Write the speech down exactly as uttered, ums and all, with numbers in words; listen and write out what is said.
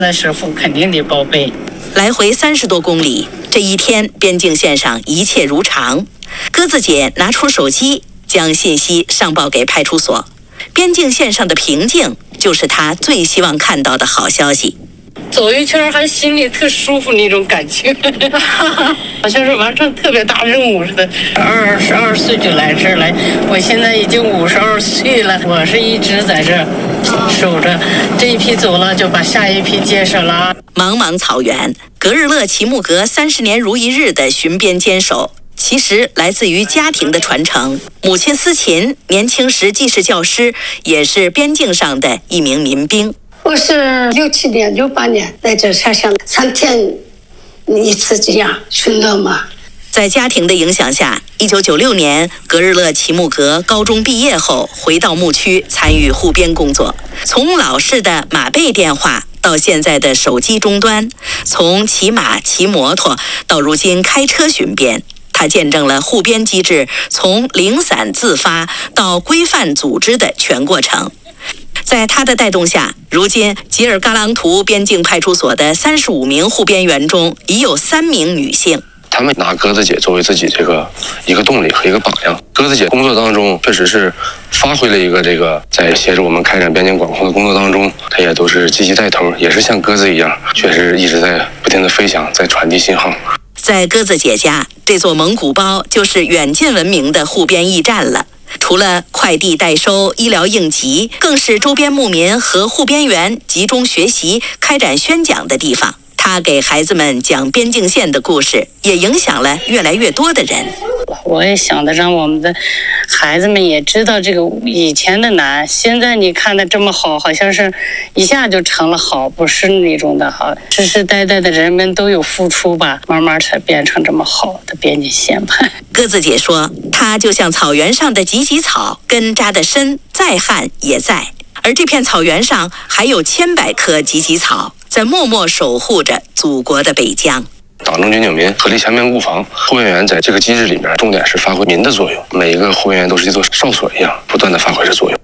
那师傅肯定得报备。 来回三十多公里，这一天边境线上一切如常。鸽子姐拿出手机，将信息上报给派出所。边境线上的平静，就是她最希望看到的好消息。 走一圈还心里特舒服那种感觉，好像是完成特别大任务似的。二十二岁就来这儿来，我现在已经五十二岁了，我是一直在这儿守着。这一批走了，就把下一批接上了。 茫茫草原，格日勒齐木格三十年如一日的巡边坚守，其实来自于家庭的传承。母亲思琴年轻时既是教师，也是边境上的一名民兵。 我是六七年、六八年在这下乡，三天一次这样巡逻嘛。 在家庭的影响下，一九九六年，格日勒齐木格高中毕业后回到牧区参与护边工作。从老式的马背电话到现在的手机终端，从骑马、骑摩托到如今开车巡边，他见证了护边机制从零散自发到规范组织的全过程。在他的带动下，如今吉尔嘎朗图边境派出所的三十五名护边员中，已有三名女性。 他们拿鸽子姐作为自己这个一个动力和一个榜样。鸽子姐工作当中确实是发挥了一个这个在协助我们开展边境管控的工作当中，她也都是积极带头，也是像鸽子一样，确实一直在不停的飞翔，在传递信号。 在鸽子姐家，这座蒙古包就是远近闻名的护边驿站了。除了快递代收、医疗应急，更是周边牧民和护边员集中学习、开展宣讲的地方。他给孩子们讲边境线的故事，也影响了越来越多的人。 我也想着让我们的孩子们也知道这个以前的难，现在你看的这么好，好像是一下就成了好，不是那种的好。世世代代的人们都有付出吧，慢慢才变成这么好的边境线吧。 鸽子姐说，她就像草原上的芨芨草，根扎得深，再旱也在。而这片草原上还有千百棵芨芨草，在默默守护着祖国的北疆。 党中军警民合力强兵固防，护边员在这个机制里面，重点是发挥民的作用。每一个护边员都是一座哨所一样，不断的发挥着作用。